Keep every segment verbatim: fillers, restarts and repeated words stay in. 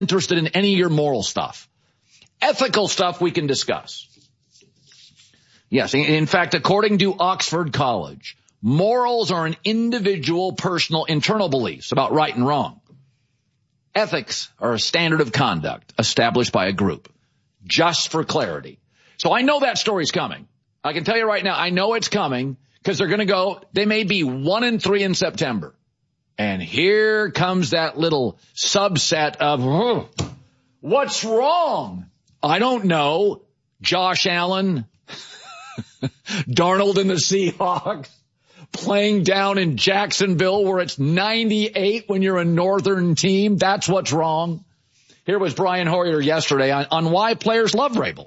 interested in any of your moral stuff. Ethical stuff we can discuss. Yes, in fact, according to Oxford College, morals are an individual, personal, internal beliefs about right and wrong. Ethics are a standard of conduct established by a group, just for clarity. So I know that story's coming. I can tell you right now, I know it's coming because they're going to go, they may be one and three in September. And here comes that little subset of, oh, what's wrong? I don't know. Josh Allen, Darnold and the Seahawks, playing down in Jacksonville where it's ninety-eight when you're a northern team. That's what's wrong. Here was Brian Hoyer yesterday on, on why players love Vrabel.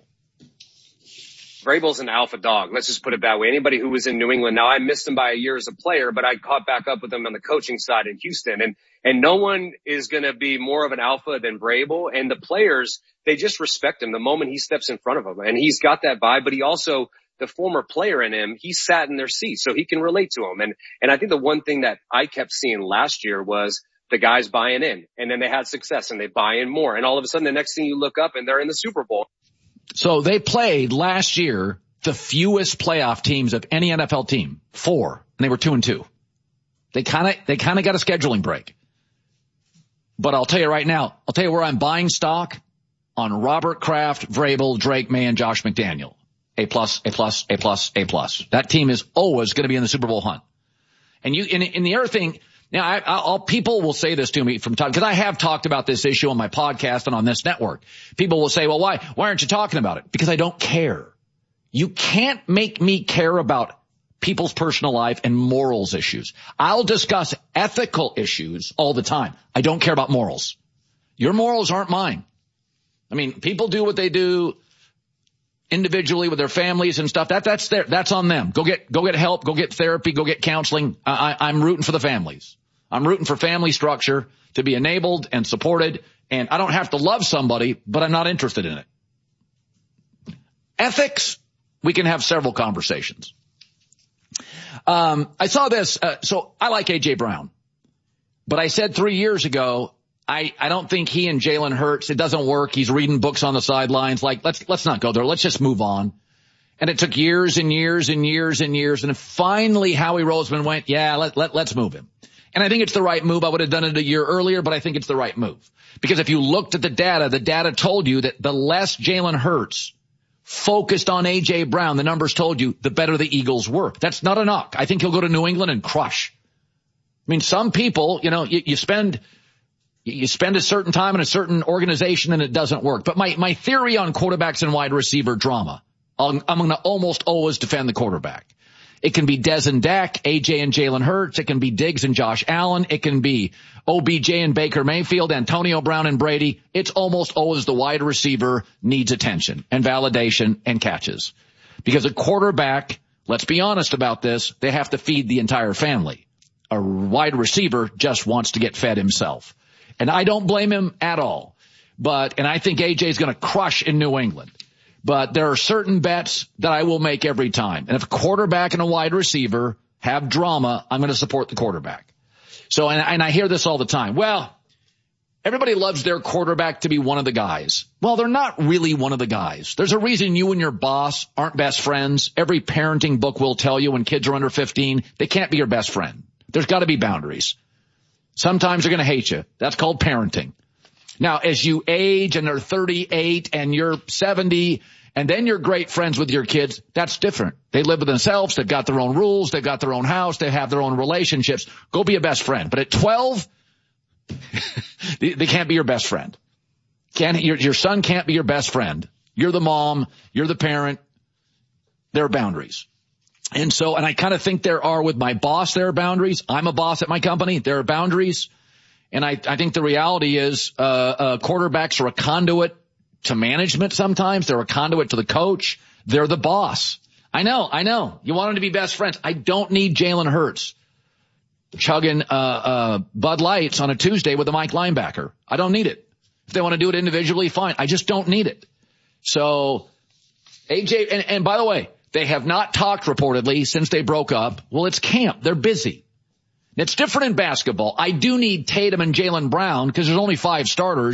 Vrabel's an alpha dog. Let's just put it that way. Anybody who was in New England, now I missed him by a year as a player, but I caught back up with him on the coaching side in Houston. And, and no one is going to be more of an alpha than Vrabel. And the players, they just respect him the moment he steps in front of them. And he's got that vibe, but he also, the former player in him, he sat in their seat so he can relate to them. And, and I think the one thing that I kept seeing last year was the guys buying in, and then they had success and they buy in more. And all of a sudden, the next thing you look up and they're in the Super Bowl. So they played last year the fewest playoff teams of any N F L team, four, and they were two and two. They kind of, they kind of got a scheduling break. But I'll tell you right now, I'll tell you where I'm buying stock on Robert Kraft, Vrabel, Drake May, and Josh McDaniel. A plus, A plus, A plus, A plus. That team is always going to be in the Super Bowl hunt. And you, in, in the other thing, now I, I'll, people will say this to me from time, because I have talked about this issue on my podcast and on this network. People will say, well, why, why aren't you talking about it? Because I don't care. You can't make me care about people's personal life and morals issues. I'll discuss ethical issues all the time. I don't care about morals. Your morals aren't mine. I mean, people do what they do individually with their families and stuff. That, that's their, that's on them. Go get, go get help, go get therapy, go get counseling. I, I, I'm rooting for the families. I'm rooting for family structure to be enabled and supported. And I don't have to love somebody, but I'm not interested in it. Ethics, we can have several conversations. Um, I saw this. Uh, so I like A J Brown, but I said three years ago, I, I don't think he and Jalen Hurts, it doesn't work. He's reading books on the sidelines. Like, let's, let's not go there. Let's just move on. And it took years and years and years and years. And finally Howie Roseman went, yeah, let, let, let's move him. And I think it's the right move. I would have done it a year earlier, but I think it's the right move. Because if you looked at the data, the data told you that the less Jalen Hurts focused on A J Brown, the numbers told you, the better the Eagles were. That's not a knock. I think he'll go to New England and crush. I mean, some people, you know, you, you spend, you spend a certain time in a certain organization and it doesn't work. But my, my theory on quarterbacks and wide receiver drama, I'm, I'm going to almost always defend the quarterback. It can be Dez and Dak, A J and Jalen Hurts. It can be Diggs and Josh Allen. It can be O B J and Baker Mayfield, Antonio Brown and Brady. It's almost always the wide receiver needs attention and validation and catches. Because a quarterback, let's be honest about this, they have to feed the entire family. A wide receiver just wants to get fed himself. And I don't blame him at all. But, and I think A J is going to crush in New England. But there are certain bets that I will make every time. And if a quarterback and a wide receiver have drama, I'm going to support the quarterback. So, and, and I hear this all the time. Well, everybody loves their quarterback to be one of the guys. Well, they're not really one of the guys. There's a reason you and your boss aren't best friends. Every parenting book will tell you when kids are under fifteen, they can't be your best friend. There's got to be boundaries. Sometimes they're going to hate you. That's called parenting. Now, as you age and they're thirty-eight and you're seventy and then you're great friends with your kids, that's different. They live with themselves. They've got their own rules. They've got their own house. They have their own relationships. Go be a best friend. But at twelve, they can't be your best friend. Can't, your, your son can't be your best friend. You're the mom. You're the parent. There are boundaries. And so, and I kind of think there are with my boss, there are boundaries. I'm a boss at my company. There are boundaries. And I, I think the reality is, uh, uh, quarterbacks are a conduit to management sometimes. They're a conduit to the coach. They're the boss. I know, I know. You want them to be best friends. I don't need Jalen Hurts chugging, uh, uh, Bud Lights on a Tuesday with a Mike linebacker. I don't need it. If they want to do it individually, fine. I just don't need it. So, A J, and, and by the way, they have not talked reportedly since they broke up. Well, it's camp. They're busy. It's different in basketball. I do need Tatum and Jaylen Brown because there's only five starters,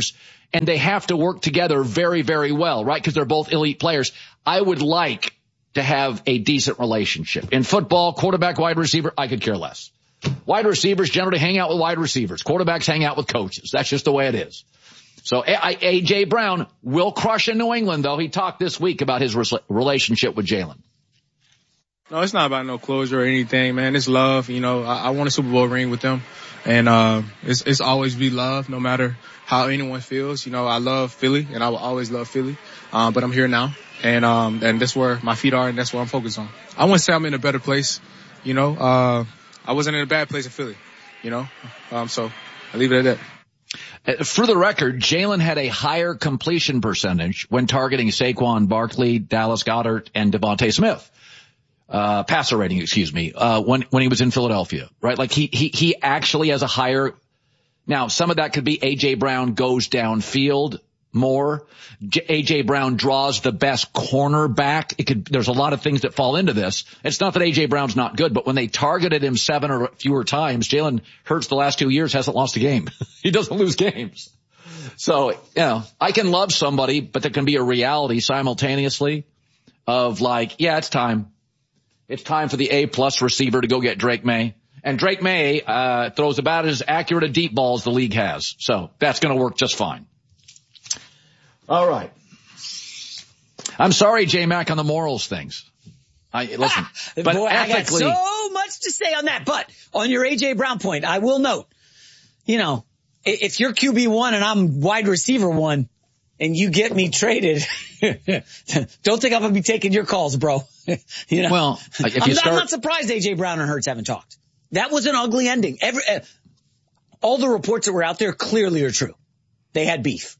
and they have to work together very, very well, right? Because they're both elite players. I would like to have a decent relationship. In football, quarterback, wide receiver, I could care less. Wide receivers generally hang out with wide receivers. Quarterbacks hang out with coaches. That's just the way it is. So A J Brown will crush in New England, though. He talked this week about his relationship with Jalen. No, it's not about no closure or anything, man. It's love. You know, I, I won a Super Bowl ring with them, and uh, it's, it's always be love, no matter how anyone feels. You know, I love Philly, and I will always love Philly, uh, but I'm here now, and um, and that's where my feet are, and that's what I'm focused on. I wouldn't say I'm in a better place. You know, uh, I wasn't in a bad place in Philly. You know, um, so I leave it at that. For the record, Jalen had a higher completion percentage when targeting Saquon Barkley, Dallas Goedert, and Devontae Smith. Uh, passer rating, excuse me, uh, when, when he was in Philadelphia, right? Like he, he, he actually has a higher, now some of that could be A J Brown goes downfield more. J- A J Brown draws the best cornerback. It could, there's a lot of things that fall into this. It's not that A J Brown's not good, but when they targeted him seven or fewer times, Jalen Hurts the last two years hasn't lost a game. He doesn't lose games. So, you know, I can love somebody, but there can be a reality simultaneously of like, yeah, it's time. It's time for the A-plus receiver to go get Drake May. And Drake May uh throws about as accurate a deep ball as the league has. So that's going to work just fine. All right. I'm sorry, J-Mac, on the morals things. I Listen, ah, but boy, ethically, I got so much to say on that. But on your A J Brown point, I will note, you know, if you're Q B one and I'm wide receiver one and you get me traded, don't think I'm going to be taking your calls, bro. You know, well, if you I'm, start, not, I'm not surprised A J Brown and Hurts haven't talked. That was an ugly ending. Every, uh, all the reports that were out there clearly are true. They had beef.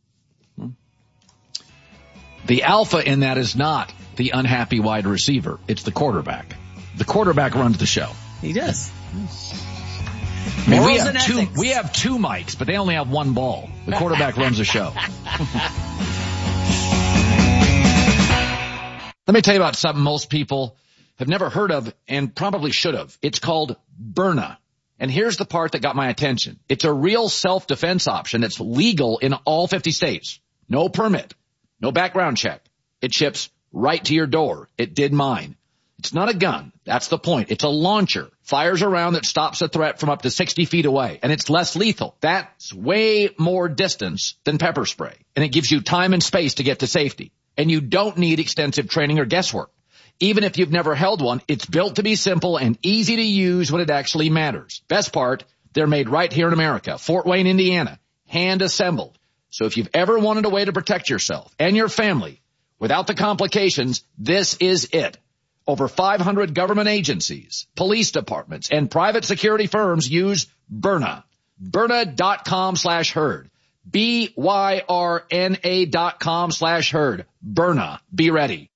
The alpha in that is not the unhappy wide receiver. It's the quarterback. The quarterback runs the show. He does. I mean, we have two, we have two mics, but they only have one ball. The quarterback runs the show. Let me tell you about something most people have never heard of and probably should have. It's called Byrna. And here's the part that got my attention. It's a real self-defense option that's legal in all fifty states. No permit. No background check. It ships right to your door. It did mine. It's not a gun. That's the point. It's a launcher. Fires a round that stops a threat from up to sixty feet away. And it's less lethal. That's way more distance than pepper spray. And it gives you time and space to get to safety. And you don't need extensive training or guesswork. Even if you've never held one, it's built to be simple and easy to use when it actually matters. Best part, they're made right here in America, Fort Wayne, Indiana, hand assembled. So if you've ever wanted a way to protect yourself and your family without the complications, this is it. Over five hundred government agencies, police departments, and private security firms use Byrna. Byrna.com slash herd. B Y R N A dot com slash herd. Byrna. Be ready.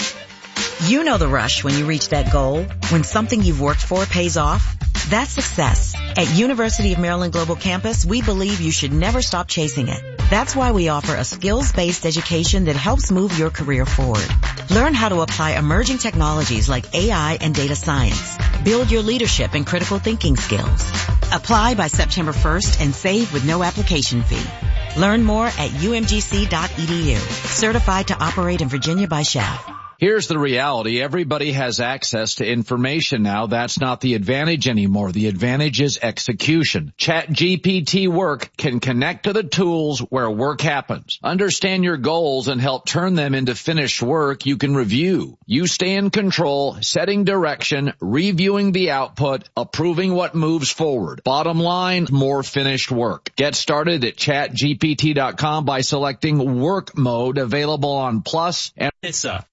You know the rush when you reach that goal, when something you've worked for pays off. That's success. At University of Maryland Global Campus, we believe you should never stop chasing it. That's why we offer a skills-based education that helps move your career forward. Learn how to apply emerging technologies like A I and data science. Build your leadership and critical thinking skills. Apply by September first and save with no application fee. Learn more at U M G C dot E D U. Certified to operate in Virginia by S H A F. Here's the reality. Everybody has access to information now. That's not the advantage anymore. The advantage is execution. ChatGPT Work can connect to the tools where work happens. Understand your goals and help turn them into finished work you can review. You stay in control, setting direction, reviewing the output, approving what moves forward. Bottom line, more finished work. Get started at chat G P T dot com by selecting work mode, available on Plus and It's uh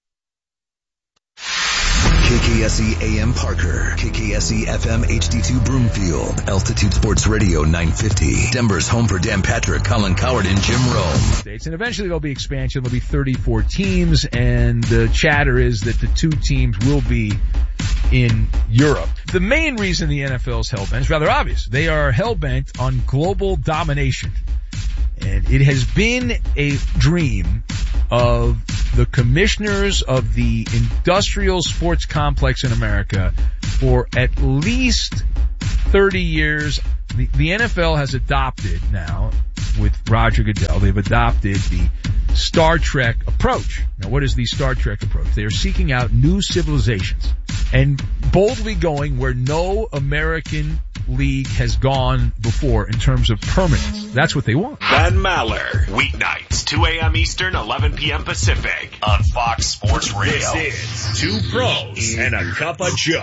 K K S E A M Parker, K K S E F M H D two Broomfield, Altitude Sports Radio nine fifty, Denver's home for Dan Patrick, Colin Coward, and Jim Rome. And eventually there'll be expansion. There'll be thirty-four teams, and the chatter is that the two teams will be in Europe. The main reason the N F L is hell-bent is rather obvious. They are hell-bent on global domination. And it has been a dream of the commissioners of the industrial sports complex in America for at least thirty years. The, the N F L has adopted now with Roger Goodell, they've adopted the Star Trek approach. Now, what is the Star Trek approach? They are seeking out new civilizations and boldly going where no American league has gone before in terms of permanence. That's what they want. Ben Maller, weeknights, two a.m. Eastern, eleven p.m. Pacific, on Fox Sports Radio. This is Two Pros and a Cup of Joe.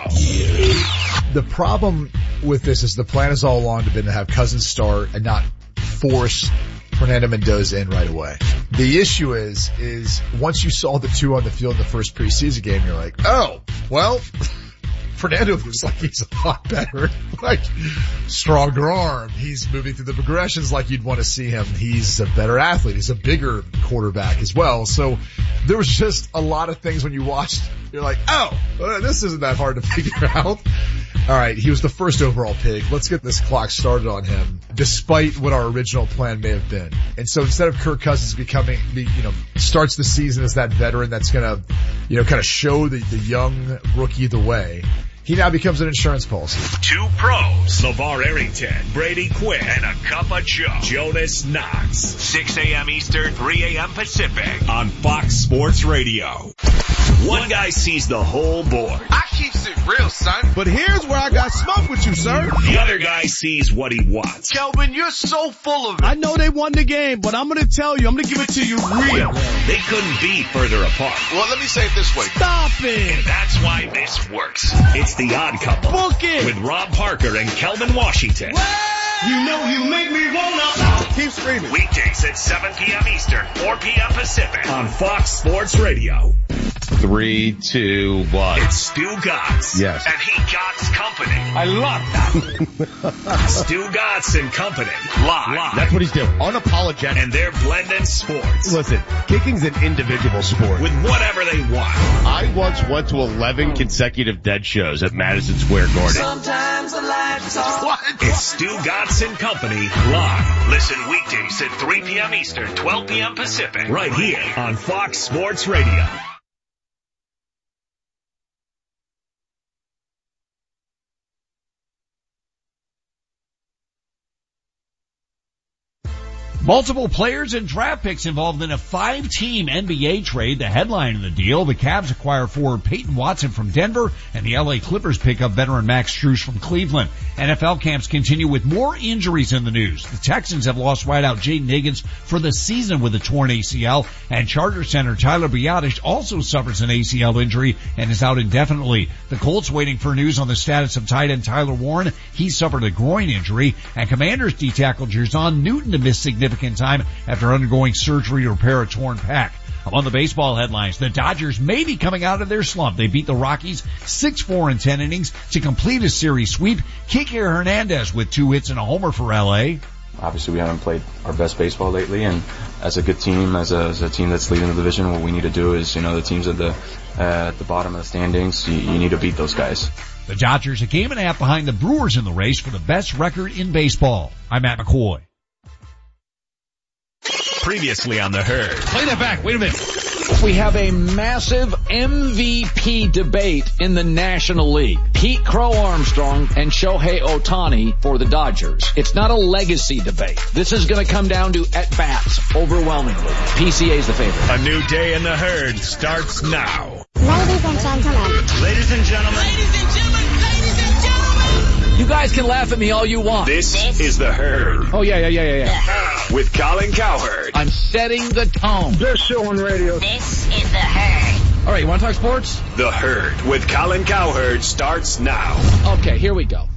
The problem with this is the plan has all along been to have Cousins start and not force Fernando Mendoza in right away. The issue is, is once you saw the two on the field in the first preseason game, you're like, oh, well, Fernando looks like he's a lot better, like stronger arm. He's moving through the progressions like you'd want to see him. He's a better athlete. He's a bigger quarterback as well. So there was just a lot of things when you watched, you're like, oh, well, this isn't that hard to figure out. All right, he was the first overall pick. Let's get this clock started on him, despite what our original plan may have been. And so instead of Kirk Cousins becoming, you know, starts the season as that veteran that's going to, you know, kind of show the, the young rookie the way, he now becomes an insurance policy. Two pros, LeVar Arrington, Brady Quinn, and a Cup of Joe, Jonas Knox. six a.m. Eastern, three a.m. Pacific, on Fox Sports Radio. One guy sees the whole board. I keeps it real, son. But here's where I got smoke with you, sir. The other guy sees what he wants. Kelvin, you're so full of it. I know they won the game, but I'm going to tell you, I'm going to give it to you real. They couldn't be further apart. Well, let me say it this way. Stop it. And that's why this works. It's The Odd Couple. Book it. With Rob Parker and Kelvin Washington. Well, you know you make me wanna. Keep screaming. Weekdays at seven p.m. Eastern, four p.m. Pacific, on Fox Sports Radio. Three, two, one. It's Stu Gatz. Yes. And he Gatz Company. I love that. Stu Gatz and Company. Live. Live. That's what he's doing. Unapologetic. And they're blending sports. Listen, kicking's an individual sport. With whatever they want. I once went to eleven consecutive dead shows at Madison Square Garden. Sometimes the lights are... What? It's Stu Gatz and Company. Live. Listen weekdays at three p.m. Eastern, twelve p.m. Pacific. Right here on Fox Sports Radio. Multiple players and draft picks involved in a five-team N B A trade. The headline of the deal, the Cavs acquire forward Peyton Watson from Denver, and the L A Clippers pick up veteran Max Strus from Cleveland. N F L camps continue with more injuries in the news. The Texans have lost wideout Jaden Higgins for the season with a torn A C L, and Charger center Tyler Biadasz also suffers an A C L injury and is out indefinitely. The Colts waiting for news on the status of tight end Tyler Warren. He suffered a groin injury, and Commanders D-tackle Jer'Zhan Newton to miss significant time after undergoing surgery to repair a torn pec. Among the baseball headlines, the Dodgers may be coming out of their slump. They beat the Rockies six four in ten innings to complete a series sweep. Kike Hernandez with two hits and a homer for L A. Obviously, we haven't played our best baseball lately, and as a good team, as a, as a team that's leading the division, what we need to do is, you know, the teams at the uh, at the bottom of the standings, you, you need to beat those guys. The Dodgers a game and a half behind the Brewers in the race for the best record in baseball. I'm Matt McCoy. Previously on The Herd. Play that back. Wait a minute. We have a massive M V P debate in the National League. Pete Crow Armstrong and Shohei Ohtani for the Dodgers. It's not a legacy debate. This is going to come down to at-bats overwhelmingly. P C A's the favorite. A new day in The Herd starts now. Ladies and gentlemen. Ladies and gentlemen. Ladies and gentlemen. Ladies and gentlemen. You guys can laugh at me all you want. This, this is The Herd. Oh, yeah, yeah, yeah, yeah, yeah. With Colin Cowherd. I'm setting the tone. This show on radio. This is The Herd. All right, you want to talk sports? The Herd with Colin Cowherd starts now. Okay, here we go.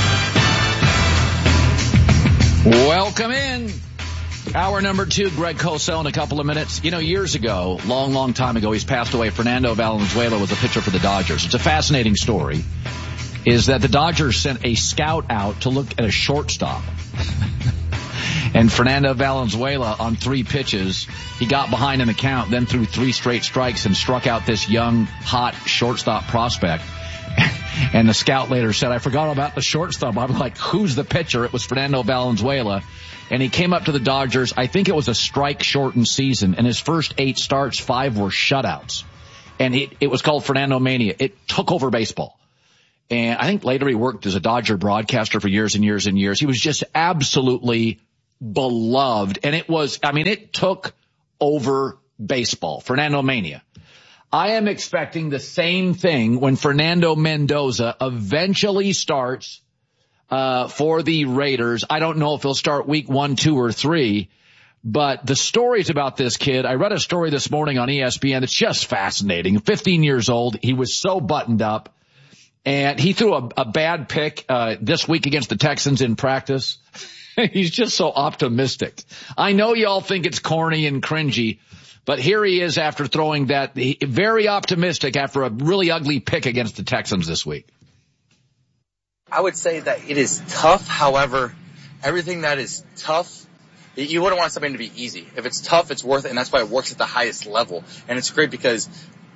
Welcome in. Hour number two, Greg Cosell in a couple of minutes. You know, years ago, long, long time ago, he's passed away. Fernando Valenzuela was a pitcher for the Dodgers. It's a fascinating story. Is that the Dodgers sent a scout out to look at a shortstop. And Fernando Valenzuela, on three pitches, he got behind in the count, then threw three straight strikes and struck out this young, hot shortstop prospect. And the scout later said, I forgot about the shortstop. I'm like, who's the pitcher? It was Fernando Valenzuela. And he came up to the Dodgers. I think it was a strike-shortened season. And his first eight starts, five were shutouts. And it, it was called Fernando Mania. It took over baseball. And I think later he worked as a Dodger broadcaster for years and years and years. He was just absolutely beloved. And it was, I mean, it took over baseball. Fernando Mania. I am expecting the same thing when Fernando Mendoza eventually starts uh for the Raiders. I don't know if he'll start week one, two, or three, but the stories about this kid, I read a story this morning on E S P N. It's just fascinating. fifteen years old. He was so buttoned up, and he threw a, a bad pick uh this week against the Texans in practice. He's just so optimistic. I know y'all think it's corny and cringy, but here he is after throwing that, very optimistic after a really ugly pick against the Texans this week. I would say that it is tough. However, everything that is tough, you wouldn't want something to be easy. If it's tough, it's worth it, and that's why it works at the highest level. And it's great because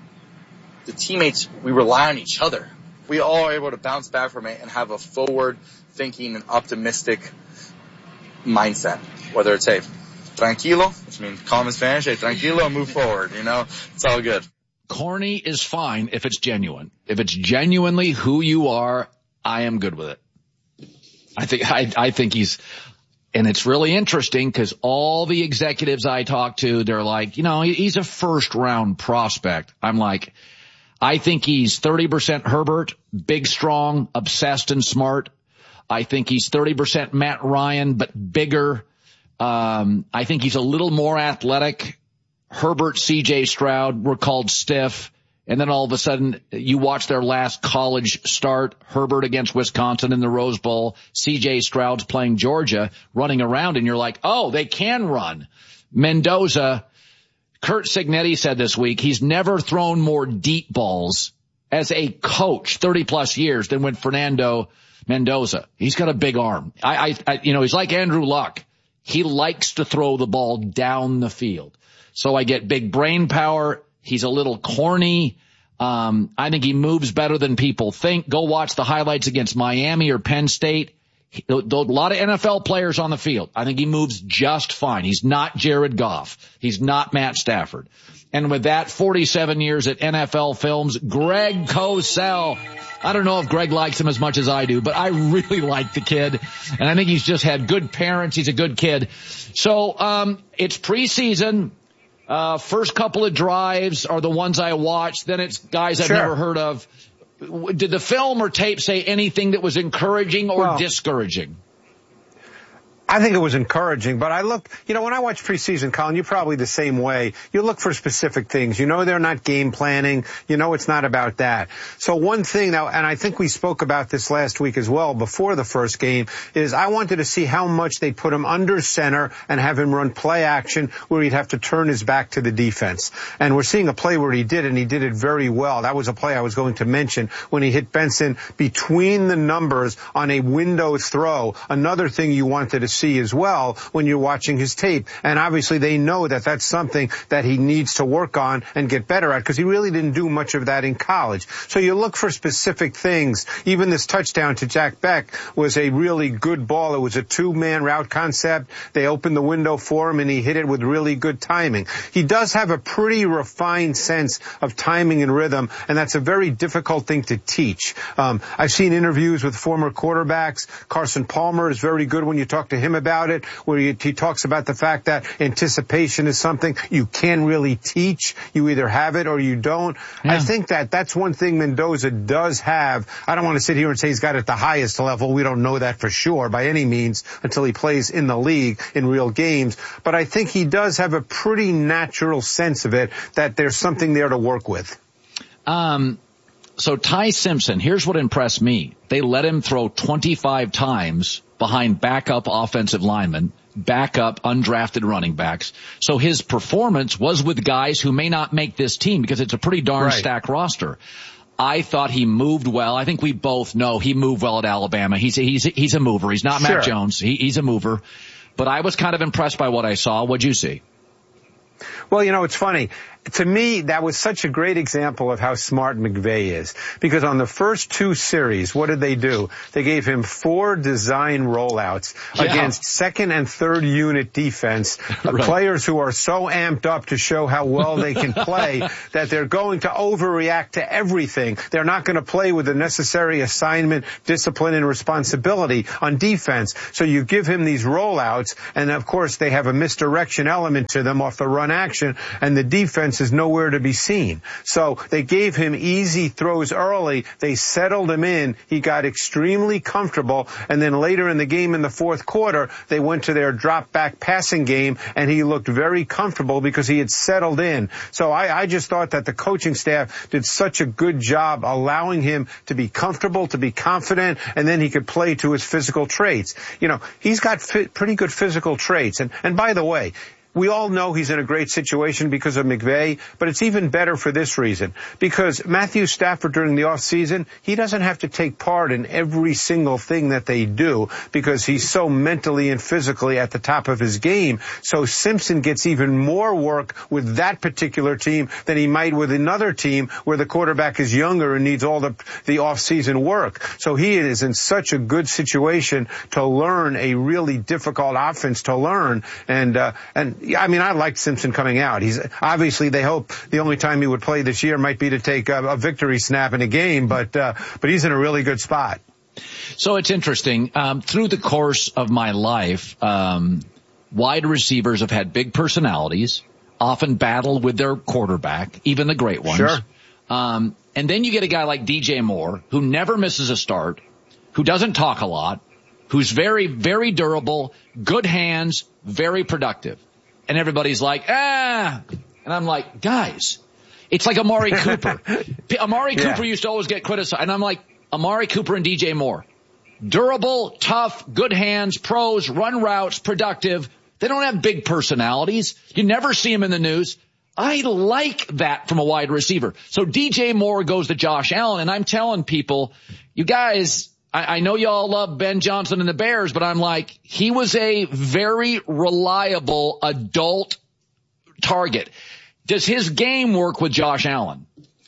the teammates, we rely on each other. We all are able to bounce back from it and have a forward-thinking and optimistic mindset, whether it's a tranquilo, which means calm in Spanish, hey, tranquilo, move forward, you know, it's all good. Corny is fine if it's genuine. If it's genuinely who you are, I am good with it. I think, I, I think he's, and it's really interesting because all the executives I talk to, they're like, you know, he's a first round prospect. I'm like, I think he's thirty percent Herbert, big, strong, obsessed, and smart. I think he's thirty percent Matt Ryan, but bigger. Um, I think he's a little more athletic. Herbert, C J Stroud were called stiff. And then all of a sudden you watch their last college start, Herbert against Wisconsin in the Rose Bowl, C J Stroud's playing Georgia, running around, and you're like, oh, they can run. Mendoza, Curt Cignetti said this week, he's never thrown more deep balls as a coach, thirty plus years, than when Fernando Mendoza. He's got a big arm. I, I, I, you know, he's like Andrew Luck. He likes to throw the ball down the field. So I get big brain power. He's a little corny. Um, I think he moves better than people think. Go watch the highlights against Miami or Penn State. He, a lot of N F L players on the field. I think he moves just fine. He's not Jared Goff. He's not Matt Stafford. And with that, forty-seven years at N F L Films, Greg Cosell. I don't know if Greg likes him as much as I do, but I really like the kid. And I think he's just had good parents. He's a good kid. So, um, it's preseason. Uh, first couple of drives are the ones I watched. Then it's guys I've Sure. never heard of. Did the film or tape say anything that was encouraging or Well, discouraging? I think it was encouraging, but I look, you know, when I watch preseason, Colin, you're probably the same way. You look for specific things. You know they're not game planning. You know it's not about that. So one thing now, and I think we spoke about this last week as well before the first game, is I wanted to see how much they put him under center and have him run play action where he'd have to turn his back to the defense. And we're seeing a play where he did, and he did it very well. That was a play I was going to mention when he hit Benson between the numbers on a window throw. Another thing you wanted to see see as well when you're watching his tape. And obviously they know that that's something that he needs to work on and get better at because he really didn't do much of that in college. So you look for specific things. Even this touchdown to Jack Beck was a really good ball. It was a two-man route concept. They opened the window for him and he hit it with really good timing. He does have a pretty refined sense of timing and rhythm, and that's a very difficult thing to teach. Um, I've seen interviews with former quarterbacks. Carson Palmer is very good when you talk to him about it, where he, he talks about the fact that anticipation is something you can't really teach. You either have it or you don't. Yeah. I think that that's one thing Mendoza does have. I don't want to sit here and say he's got it at the highest level. We don't know that for sure by any means until he plays in the league in real games. But I think he does have a pretty natural sense of it, that there's something there to work with. Um, so Ty Simpson, here's what impressed me. They let him throw twenty-five times behind backup offensive linemen, backup undrafted running backs. So his performance was with guys who may not make this team because it's a pretty darn right. stacked roster. I thought he moved well. I think we both know he moved well at Alabama. He's a, he's a, he's a mover. He's not Matt sure. Jones. He, he's a mover. But I was kind of impressed by what I saw. What'd you see? Well, you know, it's funny. to me, that was such a great example of how smart McVay is. Because on the first two series, what did they do? They gave him four design rollouts yeah. against second and third unit defense, right. players who are so amped up to show how well they can play that they're going to overreact to everything. They're not going to play with the necessary assignment, discipline, and responsibility on defense. So you give him these rollouts, and of course they have a misdirection element to them off the run action, and the defense is nowhere to be seen. So they gave him easy throws early. They settled him in. He got extremely comfortable, and then later in the game in the fourth quarter, they went to their drop back passing game, and he looked very comfortable because he had settled in. So I, I just thought that the coaching staff did such a good job allowing him to be comfortable, to be confident, and then he could play to his physical traits. You know, he's got fit, pretty good physical traits. And, and by the way, we all know he's in a great situation because of McVay, but it's even better for this reason. Because Matthew Stafford during the offseason, he doesn't have to take part in every single thing that they do because he's so mentally and physically at the top of his game. So Simpson gets even more work with that particular team than he might with another team where the quarterback is younger and needs all the, the offseason work. So he is in such a good situation to learn a really difficult offense to learn. And, uh, and, I mean, I liked Simpson coming out. He's obviously they hope the only time he would play this year might be to take a, a victory snap in a game, but uh, but he's in a really good spot. So it's interesting. Um, through the course of my life, um, wide receivers have had big personalities, often battle with their quarterback, even the great ones. Sure. Um, and then you get a guy like D J Moore who never misses a start, who doesn't talk a lot, who's very, very durable, good hands, very productive. And everybody's like, ah, and I'm like, guys, it's like Amari Cooper. Amari yeah. Cooper used to always get criticized. And I'm like, Amari Cooper and D J Moore. Durable, tough, good hands, pros, run routes, productive. They don't have big personalities. You never see them in the news. I like that from a wide receiver. So D J Moore goes to Josh Allen, and I'm telling people, you guys, I, I know y'all love Ben Johnson and the Bears, but I'm like, he was a very reliable adult target. Does his game work with Josh Allen?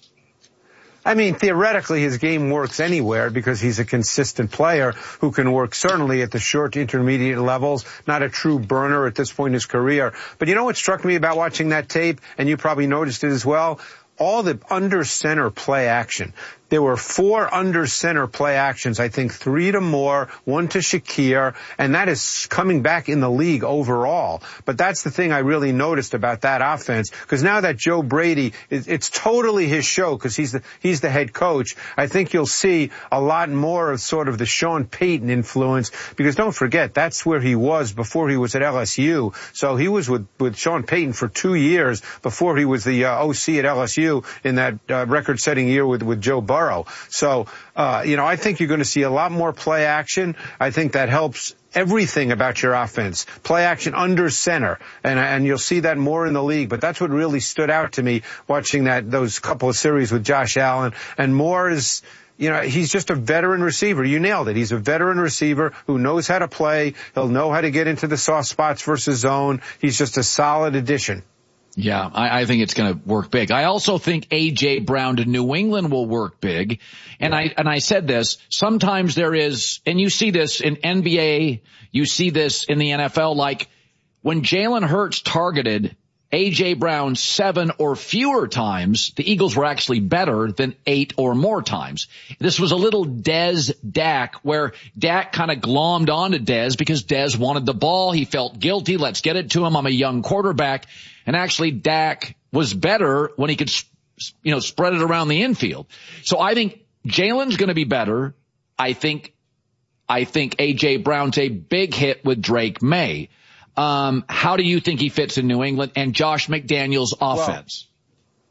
I mean, theoretically, his game works anywhere because he's a consistent player who can work certainly at the short to intermediate levels, not a true burner at this point in his career. But you know what struck me about watching that tape, and you probably noticed it as well? All the under center play action. There were four under center play actions, I think three to Moore, one to Shakir, and that is coming back in the league overall. But that's the thing I really noticed about that offense, because now that Joe Brady, it's totally his show because he's the, he's the head coach. I think you'll see a lot more of sort of the Sean Payton influence, because don't forget, that's where he was before he was at L S U. So he was with, with Sean Payton for two years before he was the uh, O C at L S U in that uh, record-setting year with, with Joe Burrow. So, uh, you know, I think you're going to see a lot more play action. I think that helps everything about your offense. Play action under center, and and you'll see that more in the league. But that's what really stood out to me watching that those couple of series with Josh Allen. And Moore is, you know, he's just a veteran receiver. You nailed it. He's a veteran receiver who knows how to play. He'll know how to get into the soft spots versus zone. He's just a solid addition. Yeah, I, I think it's going to work big. I also think A J Brown to New England will work big. And I, and I said this, sometimes there is, and you see this in N B A, you see this in the N F L, like when Jalen Hurts targeted A J Brown seven or fewer times, the Eagles were actually better than eight or more times. This was a little Dez Dak, where Dak kind of glommed onto Dez because Dez wanted the ball. He felt guilty. Let's get it to him. I'm a young quarterback. And actually, Dak was better when he could, you know, spread it around the infield. So I think Jalen's going to be better. I think, I think A J Brown's a big hit with Drake May. Um, how do you think he fits in New England and Josh McDaniels' offense?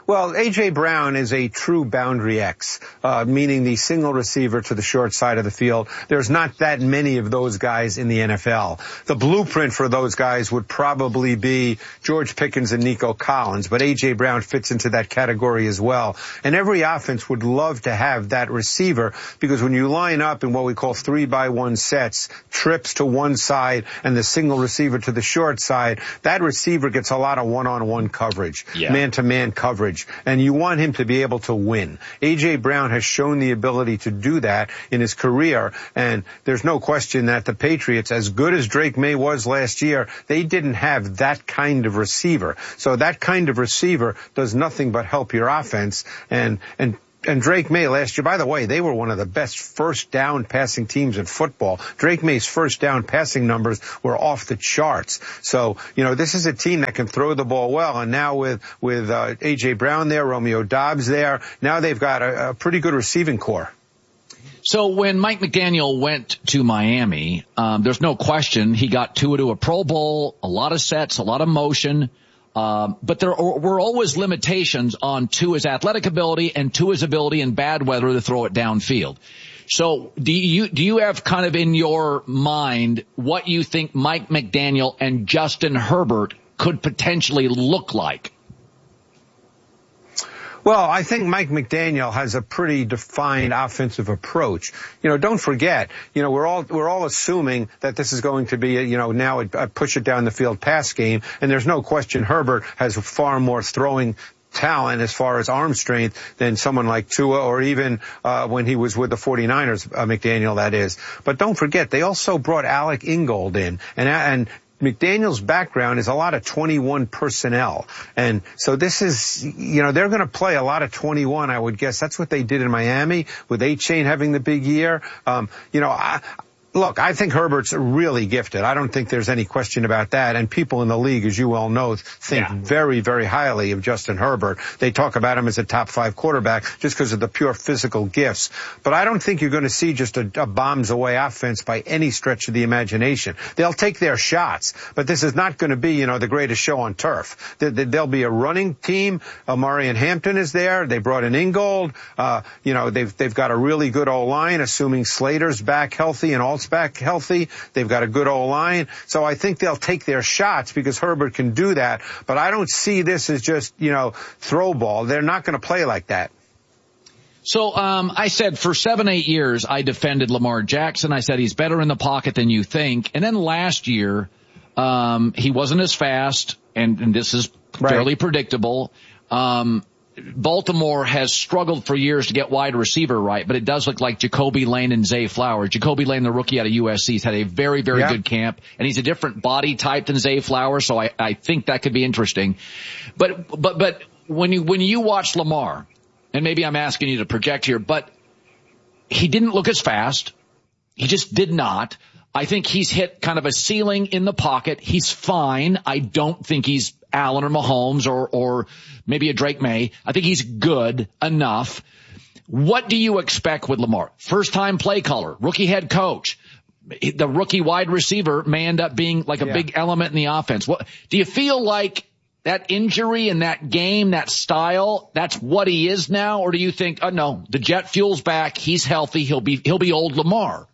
Well, A J. Brown is a true boundary X, uh, meaning the single receiver to the short side of the field. There's not that many of those guys in the N F L. The blueprint for those guys would probably be George Pickens and Nico Collins, but A J. Brown fits into that category as well. And every offense would love to have that receiver, because when you line up in what we call three by one sets, trips to one side and the single receiver to the short side, that receiver gets a lot of one-on-one coverage, yeah. man-to-man coverage. And you want him to be able to win. A J. Brown has shown the ability to do that in his career, and there's no question that the Patriots, as good as Drake May was last year, they didn't have that kind of receiver. So that kind of receiver does nothing but help your offense. And, and, And Drake May last year, by the way, they were one of the best first down passing teams in football. Drake May's first down passing numbers were off the charts. So, you know, this is a team that can throw the ball well. And now with, with, uh, A J. Brown there, Romeo Doubs there, now they've got a, a pretty good receiving core. So when Mike McDaniel went to Miami, um, there's no question he got Tua to a Pro Bowl, a lot of sets, a lot of motion. Um, but there were always limitations on Tua's athletic ability and Tua's ability in bad weather to throw it downfield. So do you, do you have kind of in your mind what you think Mike McDaniel and Justin Herbert could potentially look like? Well, I think Mike McDaniel has a pretty defined offensive approach. You know, don't forget, you know, we're all, we're all assuming that this is going to be, a, you know, now a, a push it down the field pass game. And there's no question Herbert has far more throwing talent as far as arm strength than someone like Tua, or even uh when he was with the forty-niners, uh, McDaniel, that is. But don't forget, they also brought Alec Ingold in, and and McDaniel's background is a lot of twenty-one personnel. And so this is, you know, they're going to play a lot of twenty-one, I would guess. That's what they did in Miami with A-Chain having the big year. Um, you know, I, Look, I think Herbert's really gifted. I don't think there's any question about that. And people in the league, as you well know, think yeah. very, very highly of Justin Herbert. They talk about him as a top five quarterback just because of the pure physical gifts. But I don't think you're going to see just a, a bombs away offense by any stretch of the imagination. They'll take their shots, but this is not going to be, you know, the greatest show on turf. There'll be a running team. Amari and Hampton is there. They brought in Ingold. Uh, you know, they've, they've got a really good O-line, assuming Slater's back healthy and all back healthy. They've got a good O-line. So I think they'll take their shots because Herbert can do that. But I don't see this as just, you know, throw ball. They're not going to play like that. So um I said for seven, eight years I defended Lamar Jackson. I said he's better in the pocket than you think. And then last year um he wasn't as fast, and, and this is fairly right. predictable. Um Baltimore has struggled for years to get wide receiver right, but it does look like Jacoby Lane and Zay Flowers. Jacoby Lane, the rookie out of U S C, has had a very, very yeah. good camp, and he's a different body type than Zay Flowers, so I, I think that could be interesting. But, but, but when you, when you watch Lamar, and maybe I'm asking you to project here, but he didn't look as fast. He just did not. I think he's hit kind of a ceiling in the pocket. He's fine. I don't think he's Allen or Mahomes or, or maybe a Drake May. I think he's good enough. What do you expect with Lamar? First time play caller, rookie head coach. The rookie wide receiver may end up being like a yeah. big element in the offense. What do you feel like that injury and that game, that style, that's what he is now? Or do you think, oh no, the jet fuel's back. He's healthy. He'll be, he'll be old Lamar.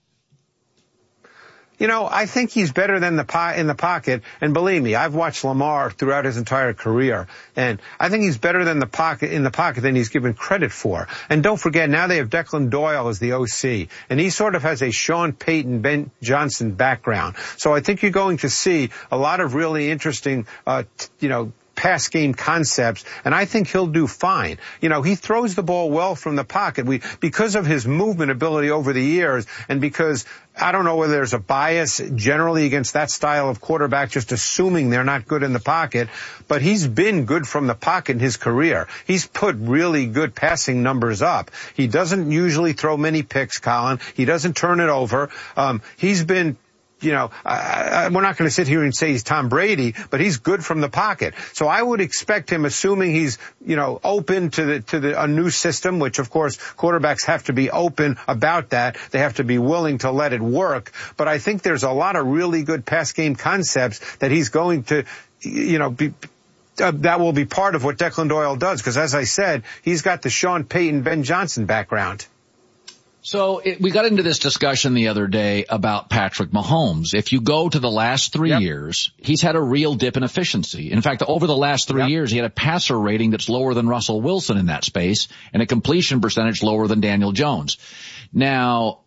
You know, I think he's better than the po- in the pocket. And believe me, I've watched Lamar throughout his entire career. And I think he's better than the pocket in the pocket than he's given credit for. And don't forget, now they have Declan Doyle as the O C. And he sort of has a Sean Payton, Ben Johnson background. So I think you're going to see a lot of really interesting, uh, t- you know, pass game concepts, and I think he'll do fine. You know, he throws the ball well from the pocket. We, because of his movement ability over the years, and because I don't know whether there's a bias generally against that style of quarterback, just assuming they're not good in the pocket, but he's been good from the pocket in his career. He's put really good passing numbers up. He doesn't usually throw many picks, Colin. He doesn't turn it over. Um, he's been You know, I, I, we're not going to sit here and say he's Tom Brady, but he's good from the pocket. So I would expect him, assuming he's, you know, open to the, to the, a new system, which of course quarterbacks have to be open about that. They have to be willing to let it work. But I think there's a lot of really good pass game concepts that he's going to, you know, be, uh, that will be part of what Declan Doyle does. Because as I said, he's got the Sean Payton, Ben Johnson background. So it, we got into this discussion the other day about Patrick Mahomes. If you go to the last three yep. years, he's had a real dip in efficiency. In fact, over the last three yep. years, he had a passer rating that's lower than Russell Wilson in that space and a completion percentage lower than Daniel Jones. Now,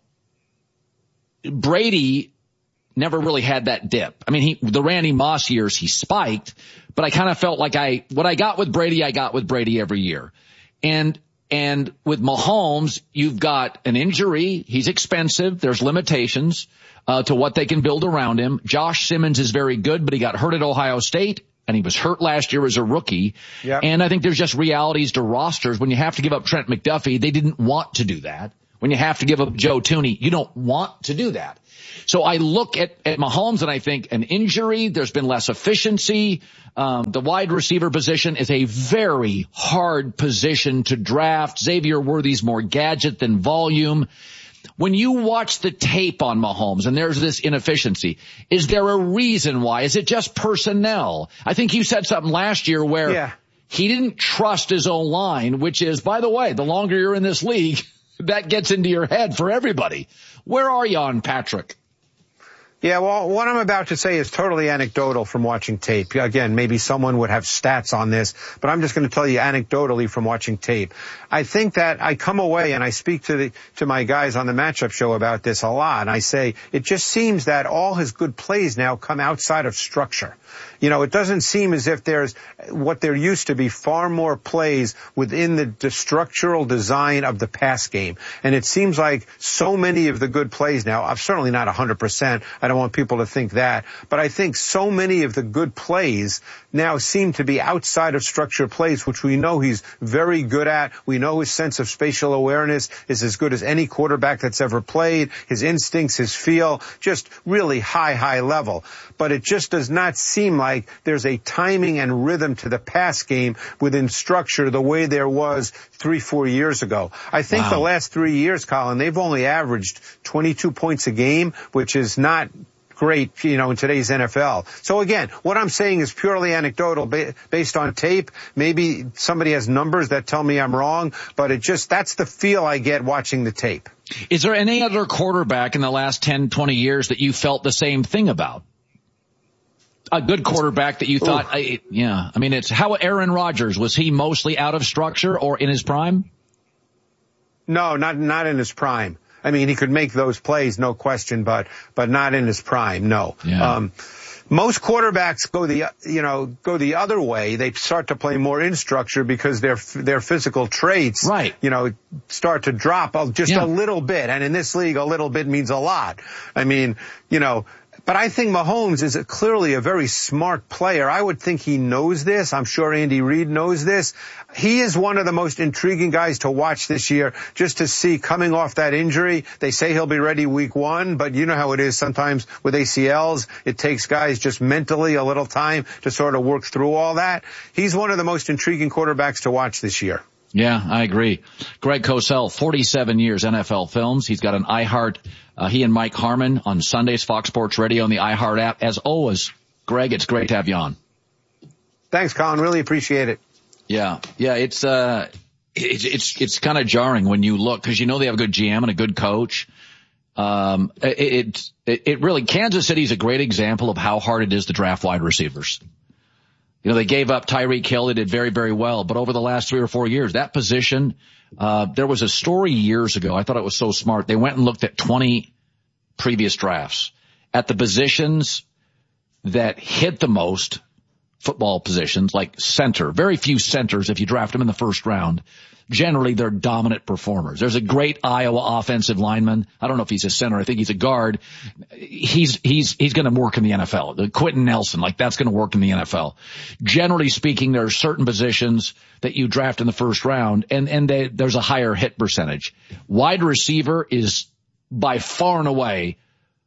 Brady never really had that dip. I mean, he, the Randy Moss years, he spiked, but I kind of felt like I, what I got with Brady, I got with Brady every year. And And with Mahomes, you've got an injury. He's expensive. There's limitations uh, to what they can build around him. Josh Simmons is very good, but he got hurt at Ohio State, and he was hurt last year as a rookie. Yep. And I think there's just realities to rosters. When you have to give up Trent McDuffie, they didn't want to do that. When you have to give up Joe Thuney, you don't want to do that. So I look at, at Mahomes and I think an injury, there's been less efficiency. Um, the wide receiver position is a very hard position to draft. Xavier Worthy's more gadget than volume. When you watch the tape on Mahomes and there's this inefficiency, is there a reason why? Is it just personnel? I think you said something last year where yeah. he didn't trust his own line, which is, by the way, the longer you're in this league, that gets into your head for everybody. Where are you on Patrick? Yeah, well, what I'm about to say is totally anecdotal from watching tape. Again, maybe someone would have stats on this, but I'm just going to tell you anecdotally from watching tape. I think that I come away and I speak to the, to my guys on the matchup show about this a lot. And I say, it just seems that all his good plays now come outside of structure. You know, it doesn't seem as if there's what there used to be far more plays within the, the structural design of the pass game. And it seems like so many of the good plays now, I'm certainly not one hundred percent. I don't want people to think that. But I think so many of the good plays now seem to be outside of structured plays, which we know he's very good at. We know his sense of spatial awareness is as good as any quarterback that's ever played. His instincts, his feel, just really high, high level. But it just does not seem like there's a timing and rhythm to the pass game within structure the way there was three, four years ago. I think wow. the last three years, Colin, they've only averaged twenty-two points a game, which is not great, you know, in today's N F L. So again, what I'm saying is purely anecdotal ba- based on tape. Maybe somebody has numbers that tell me I'm wrong, but it just, that's the feel I get watching the tape. Is there any other quarterback in the last ten, twenty years that you felt the same thing about? A good quarterback that you thought, I, yeah, I mean, it's how Aaron Rodgers, was he mostly out of structure or in his prime? No, not, not in his prime. I mean, he could make those plays, no question, but, but not in his prime, no. Yeah. Um, most quarterbacks go the, you know, go the other way. They start to play more in structure because their, their physical traits, right. you know, start to drop just yeah. a little bit. And in this league, a little bit means a lot. I mean, you know, but I think Mahomes is a, clearly a very smart player. I would think he knows this. I'm sure Andy Reid knows this. He is one of the most intriguing guys to watch this year, just to see coming off that injury. They say he'll be ready week one, but you know how it is sometimes with A C Ls. It takes guys just mentally a little time to sort of work through all that. He's one of the most intriguing quarterbacks to watch this year. Yeah, I agree. Greg Cosell, forty-seven years N F L films. He's got an iHeart, uh, he and Mike Harmon on Sundays, Fox Sports Radio and the iHeart app. As always, Greg, it's great to have you on. Thanks, Colin. Really appreciate it. Yeah, yeah, it's, uh, it's, it's, it's kind of jarring when you look, cause you know they have a good G M and a good coach. Um, it, it, it really, Kansas City's a great example of how hard it is to draft wide receivers. You know, they gave up Tyreek Hill. They did very, very well. But over the last three or four years, that position, uh, there was a story years ago. I thought it was so smart. They went and looked at twenty previous drafts at the positions that hit the most, football positions like center. Very few centers, if you draft them in the first round, generally they're dominant performers. There's a great Iowa offensive lineman. I don't know if he's a center. I think he's a guard. He's, he's, he's going to work in the N F L. The Quentin Nelson, like that's going to work in the N F L. Generally speaking, there are certain positions that you draft in the first round and, and they, there's a higher hit percentage. Wide receiver is by far and away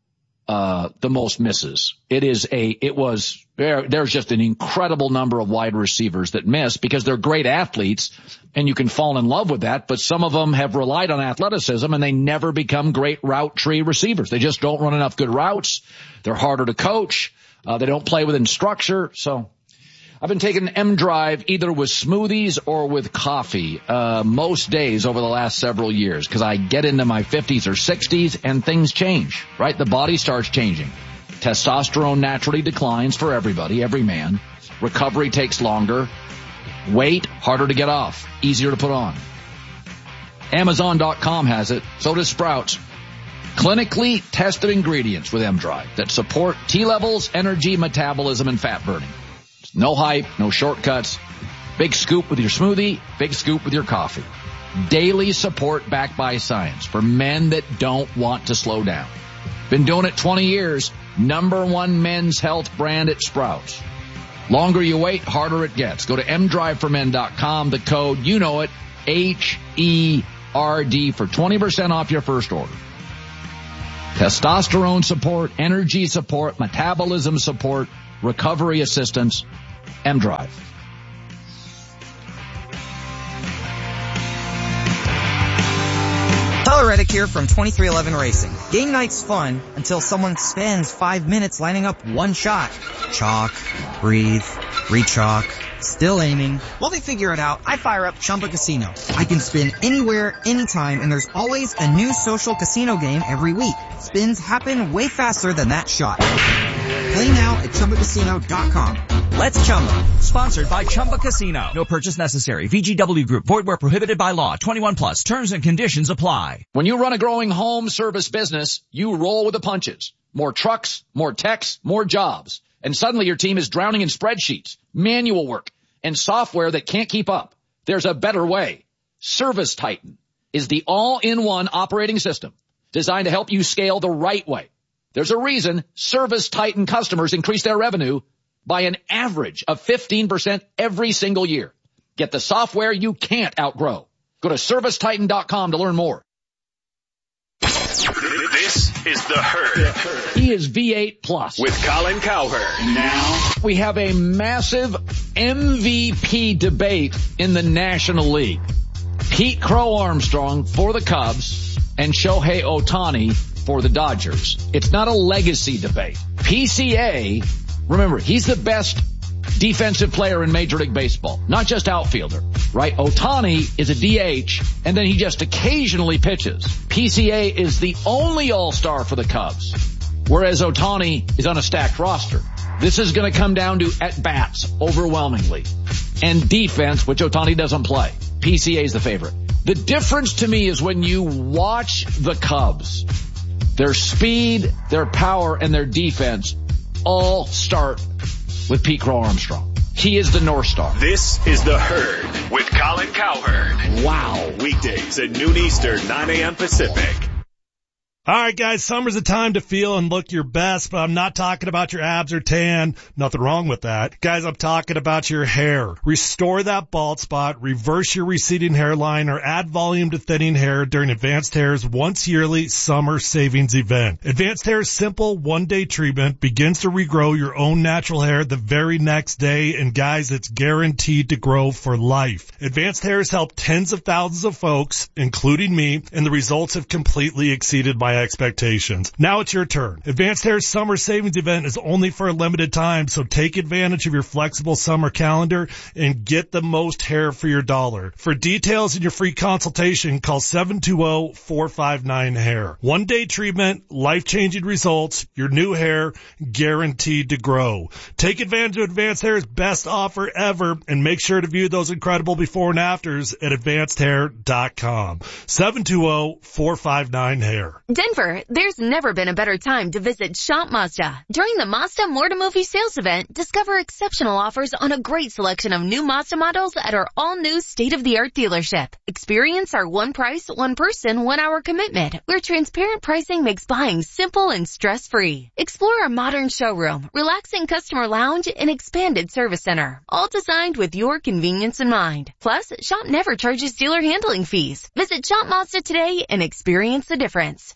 Uh, the most misses. It is a, it was, there, there's just an incredible number of wide receivers that miss because they're great athletes and you can fall in love with that, but some of them have relied on athleticism and they never become great route tree receivers. They just don't run enough good routes. They're harder to coach. Uh, they don't play within structure. So, I've been taking M Drive either with smoothies or with coffee, uh, most days over the last several years because I get into my fifties or sixties and things change, right? The body starts changing. Testosterone naturally declines for everybody, every man. Recovery takes longer. Weight, harder to get off, easier to put on. Amazon dot com has it. So does Sprouts. Clinically tested ingredients with M Drive that support T-levels, energy, metabolism, and fat burning. No hype, no shortcuts. Big scoop with your smoothie, big scoop with your coffee. Daily support backed by science for men that don't want to slow down. Been doing it twenty years. Number one men's health brand at Sprouts. Longer you wait, harder it gets. Go to m drive for men dot com. The code, you know it, H E R D for twenty percent off your first order. Testosterone support, energy support, metabolism support, recovery assistance, M Drive. Tyler Reddick here from twenty-three eleven Racing. Game night's fun until someone spends five minutes lining up one shot. Chalk, breathe, re-chalk, still aiming. While they figure it out, I fire up Chumba Casino. I can spin anywhere, anytime, and there's always a new social casino game every week. Spins happen way faster than that shot. Play now at chumba casino dot com. Let's Chumba. Sponsored by Chumba Casino. No purchase necessary. V G W Group. Void where prohibited by law. twenty-one plus. Terms and conditions apply. When you run a growing home service business, you roll with the punches. More trucks, more techs, more jobs. And suddenly your team is drowning in spreadsheets, manual work, and software that can't keep up. There's a better way. Service Titan is the all-in-one operating system designed to help you scale the right way. There's a reason Service Titan customers increase their revenue by an average of fifteen percent every single year. Get the software you can't outgrow. Go to service titan dot com to learn more. This is The Herd. He is V eight plus. With Colin Cowherd. Now, we have a massive M V P debate in the National League. Pete Crow Armstrong for the Cubs and Shohei Ohtani for the Dodgers. It's not a legacy debate. P C A, remember, he's the best defensive player in Major League Baseball, not just outfielder, right? Ohtani is a D H, and then he just occasionally pitches. P C A is the only all-star for the Cubs, whereas Ohtani is on a stacked roster. This is going to come down to at-bats overwhelmingly, and defense, which Ohtani doesn't play. P C A is the favorite. The difference to me is when you watch the Cubs, their speed, their power, and their defense all start with Pete Crow Armstrong. He is the North Star. This is The Herd with Colin Cowherd. Wow. Weekdays at noon Eastern, nine a.m. Pacific. All right, guys, summer's a time to feel and look your best, but I'm not talking about your abs or tan. Nothing wrong with that. Guys, I'm talking about your hair. Restore that bald spot, reverse your receding hairline, or add volume to thinning hair during Advanced Hair's once yearly summer savings event. Advanced Hair's simple one-day treatment begins to regrow your own natural hair the very next day, and guys, it's guaranteed to grow for life. Advanced Hair has helped tens of thousands of folks, including me, and the results have completely exceeded my expectations. Now it's your turn. Advanced Hair's summer savings event is only for a limited time, so take advantage of your flexible summer calendar and get the most hair for your dollar. For details and your free consultation, call seven two zero, four five nine, hair. One day treatment, life-changing results, your new hair guaranteed to grow. Take advantage of Advanced Hair's best offer ever and make sure to view those incredible before and afters at advanced hair dot com. seven two zero, four five nine, hair. Denver, there's never been a better time to visit Shop Mazda. During the Mazda More to Movie sales event, discover exceptional offers on a great selection of new Mazda models at our all-new state-of-the-art dealership. Experience our one price, one person, one hour commitment, where transparent pricing makes buying simple and stress-free. Explore our modern showroom, relaxing customer lounge, and expanded service center, all designed with your convenience in mind. Plus, Shop never charges dealer handling fees. Visit Shop Mazda today and experience the difference.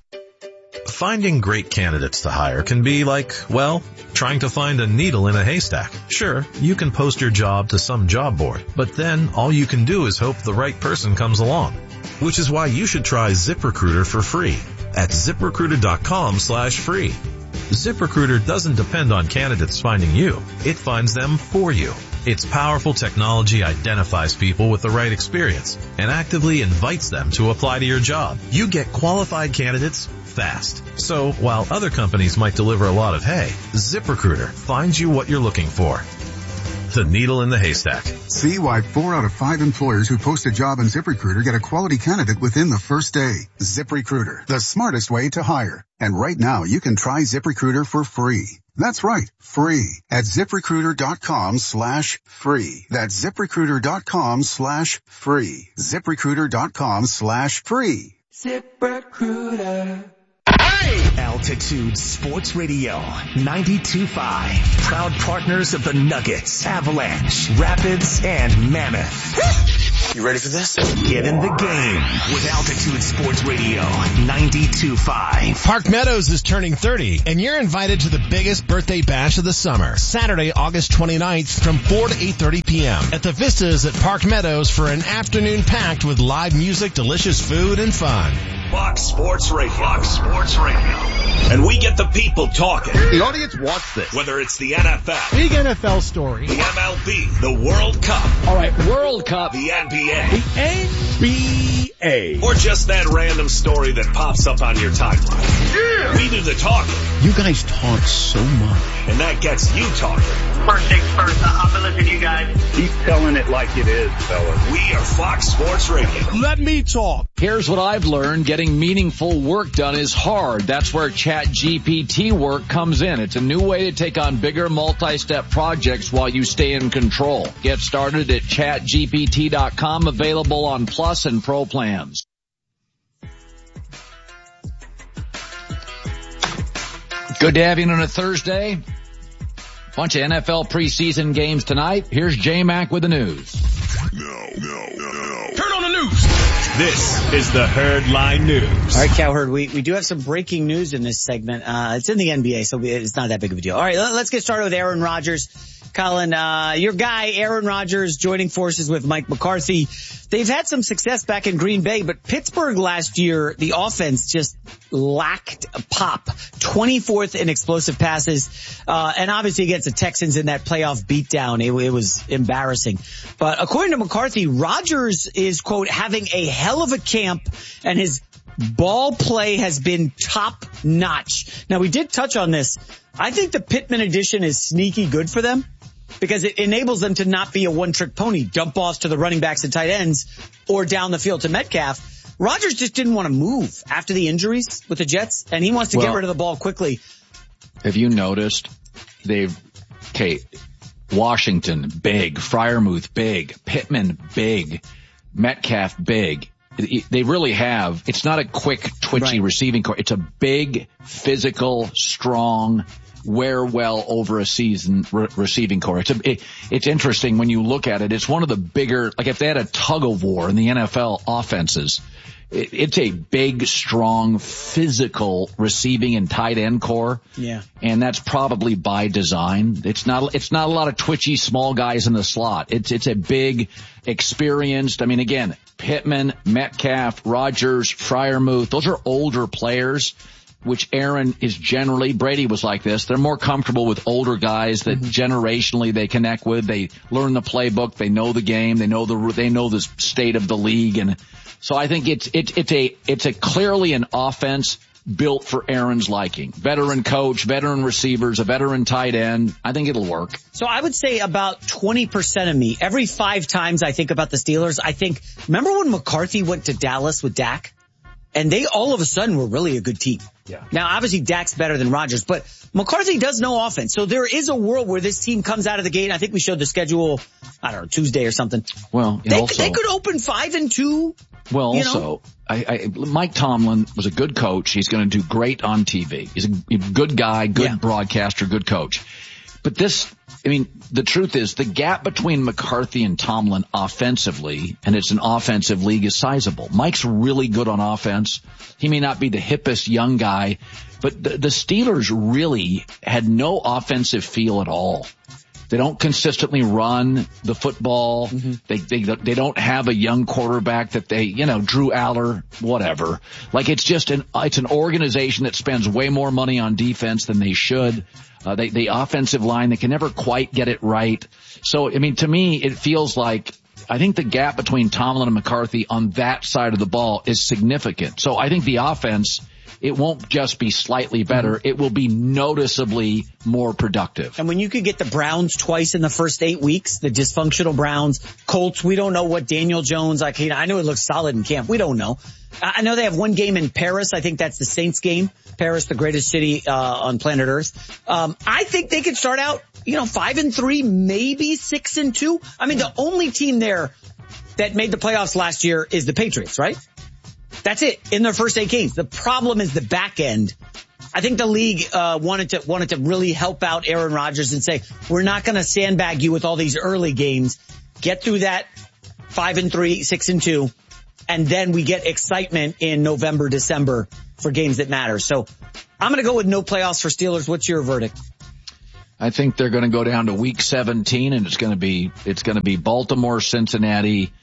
Finding great candidates to hire can be like, well, trying to find a needle in a haystack. Sure, you can post your job to some job board, but then all you can do is hope the right person comes along. Which is why you should try ZipRecruiter for free at zip recruiter dot com slash free. ZipRecruiter doesn't depend on candidates finding you. It finds them for you. Its powerful technology identifies people with the right experience and actively invites them to apply to your job. You get qualified candidates fast. So while other companies might deliver a lot of hay, ZipRecruiter finds you what you're looking for. The needle in the haystack. See why four out of five employers who post a job on ZipRecruiter get a quality candidate within the first day. ZipRecruiter, the smartest way to hire. And right now you can try ZipRecruiter for free. That's right, free at ZipRecruiter.com slash free. That's ZipRecruiter.com slash free. ZipRecruiter.com slash free. ZipRecruiter. Altitude Sports Radio ninety-two point five. Proud partners of the Nuggets, Avalanche, Rapids, and Mammoth. You ready for this? Get in the game with Altitude Sports Radio ninety-two point five. Park Meadows is turning thirty, and you're invited to the biggest birthday bash of the summer. Saturday, August twenty-ninth from four to eight thirty p.m. at the Vistas at Park Meadows for an afternoon packed with live music, delicious food, and fun. Fox Sports Radio. Fox Sports Radio. And we get the people talking. The audience wants this. Whether it's the N F L. Big N F L story. The M L B. The World Cup. All right, World Cup. The N B A. The N B A. Or just that random story that pops up on your timeline. Yeah. We do the talking. You guys talk so much. And that gets you talking. First things first, I've been listening to you guys. Keep telling it like it is, fellas. We are Fox Sports Radio. Let me talk. Here's what I've learned. Getting meaningful work done is hard. That's where Chat G P T work comes in. It's a new way to take on bigger multi-step projects while you stay in control. Get started at chat G P T dot com, available on Plus and Pro plans. Good to have you on a Thursday. Bunch of N F L preseason games tonight. Here's J-Mac with the news. No, no, no, no. Turn on the news. This is the Herd Line News. All right, Cowherd, we, we do have some breaking news in this segment. Uh, it's in the N B A, so it's not that big of a deal. All right, let's get started with Aaron Rodgers. Colin, uh, your guy, Aaron Rodgers, joining forces with Mike McCarthy. They've had some success back in Green Bay, but Pittsburgh last year, the offense just lacked a pop. twenty-fourth in explosive passes, uh, and obviously against the Texans in that playoff beatdown, it, it was embarrassing. But according to McCarthy, Rodgers is, quote, having a hell of a camp, and his ball play has been top notch. Now, we did touch on this. I think the Pittman addition is sneaky good for them, because it enables them to not be a one-trick pony, dump offs to the running backs and tight ends, or down the field to Metcalf. Rodgers just didn't want to move after the injuries with the Jets, and he wants to well, get rid of the ball quickly. Have you noticed they've, okay, Washington, big, Freiermuth, big, Pittman, big, Metcalf, big. They really have, it's not a quick, twitchy right. receiving core. It's a big, physical, strong, wear well over a season re- receiving core. It's a, it, it's interesting when you look at it. It's one of the bigger, like if they had a tug of war in the N F L offenses, it, it's a big, strong, physical receiving and tight end core. Yeah. And that's probably by design. It's not, it's not a lot of twitchy small guys in the slot. It's, it's a big, experienced, I mean, again, Pittman, Metcalf, Rodgers, Freiermuth, those are older players, which Aaron is generally, Brady was like this. They're more comfortable with older guys that mm-hmm. generationally they connect with. They learn the playbook. They know the game. They know the, they know the state of the league. And so I think it's, it's, it's a, it's a clearly an offense built for Aaron's liking. Veteran coach, veteran receivers, a veteran tight end. I think it'll work. So I would say about twenty percent of me, every five times I think about the Steelers, I think, remember when McCarthy went to Dallas with Dak? And they all of a sudden were really a good team. Yeah. Now, obviously, Dak's better than Rodgers, but McCarthy does no offense. So there is a world where this team comes out of the gate. I think we showed the schedule, I don't know, Tuesday or something. Well, they, also, they could open five and two. Well, also, know? I, I, Mike Tomlin was a good coach. He's going to do great on T V. He's a good guy, good yeah. broadcaster, good coach. But this, I mean, the truth is the gap between McCarthy and Tomlin offensively, and it's an offensive league, is sizable. Mike's really good on offense. He may not be the hippest young guy, but the, the Steelers really had no offensive feel at all. They don't consistently run the football. Mm-hmm. They, they, they don't have a young quarterback that they, you know, Drew Aller, whatever. Like it's just an, it's an organization that spends way more money on defense than they should. Uh, they, the offensive line, they can never quite get it right. So, I mean, to me, it feels like, I think the gap between Tomlin and McCarthy on that side of the ball is significant. So I think the offense, it won't just be slightly better. It will be noticeably more productive. And when you could get the Browns twice in the first eight weeks, the dysfunctional Browns, Colts, we don't know what Daniel Jones, like, I know it looks solid in camp. We don't know. I know they have one game in Paris. I think that's the Saints game. Paris, the greatest city, uh, on planet Earth. Um, I think they could start out, you know, five and three, maybe six and two. I mean, the only team there that made the playoffs last year is the Patriots, right? That's it in their first eight games. The problem is the back end. I think the league uh wanted to wanted to really help out Aaron Rodgers and say, we're not going to sandbag you with all these early games. Get through that five and three, six and two, and then we get excitement in November, December for games that matter. So I'm going to go with no playoffs for Steelers. What's your verdict? I think they're going to go down to week seventeen, and it's going to be it's going to be Baltimore, Cincinnati.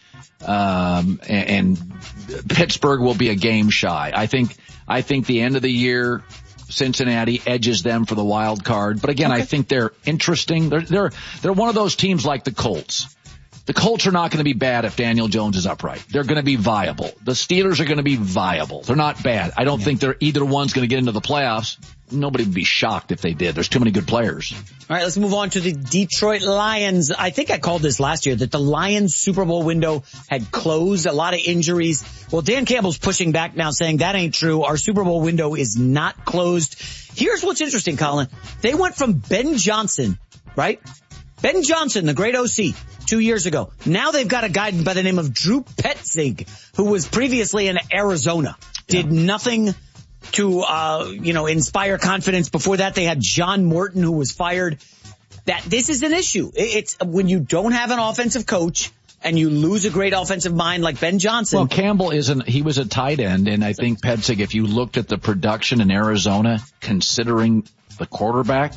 Um, and, and Pittsburgh will be a game shy. I think, I think the end of the year, Cincinnati edges them for the wild card. But again, okay. I think they're interesting. They're, they're, they're one of those teams like the Colts. The Colts are not going to be bad if Daniel Jones is upright. They're going to be viable. The Steelers are going to be viable. They're not bad. I don't yeah. think they're either one's going to get into the playoffs. Nobody would be shocked if they did. There's too many good players. All right, let's move on to the Detroit Lions. I think I called this last year that the Lions Super Bowl window had closed. A lot of injuries. Well, Dan Campbell's pushing back now saying that ain't true. Our Super Bowl window is not closed. Here's what's interesting, Colin. They went from Ben Johnson, right? Ben Johnson, the great O C, two years ago. Now they've got a guy by the name of Drew Petzing, who was previously in Arizona. Did yeah. nothing to, uh, you know, inspire confidence. Before that, they had John Morton, who was fired. That this is an issue. It's when you don't have an offensive coach and you lose a great offensive mind like Ben Johnson. Well, Campbell isn't, he was a tight end. And I think Petzing, if you looked at the production in Arizona, considering the quarterback,